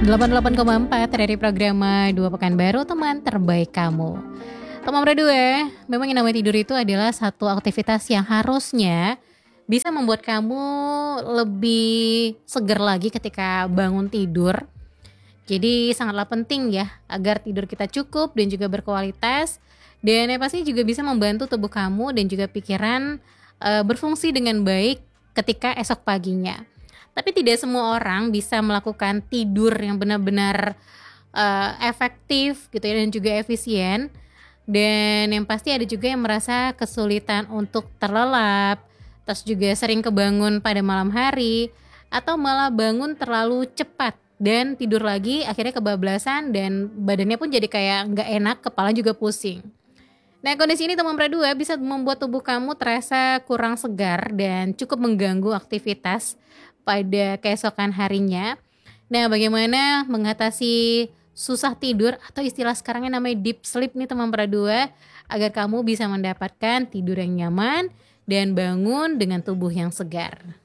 88,4 dari Programa Dua Pekanbaru, teman terbaik kamu. Teman berdua, memang yang namanya tidur itu adalah satu aktivitas yang harusnya bisa membuat kamu lebih segar lagi ketika bangun tidur. Jadi sangatlah penting ya agar tidur kita cukup dan juga berkualitas. Dan yang pasti juga bisa membantu tubuh kamu dan juga pikiran berfungsi dengan baik ketika esok paginya. Tapi tidak semua orang bisa melakukan tidur yang benar-benar efektif gitu ya dan juga efisien. Dan yang pasti ada juga yang merasa kesulitan untuk terlelap, terus juga sering kebangun pada malam hari, atau malah bangun terlalu cepat dan tidur lagi akhirnya kebablasan dan badannya pun jadi kayak nggak enak, kepala juga pusing. Nah, kondisi ini teman berdua bisa membuat tubuh kamu terasa kurang segar dan cukup mengganggu aktivitas pada keesokan harinya. Nah, bagaimana mengatasi susah tidur atau istilah sekarangnya namanya deep sleep nih teman berdua, agar kamu bisa mendapatkan tidur yang nyaman dan bangun dengan tubuh yang segar.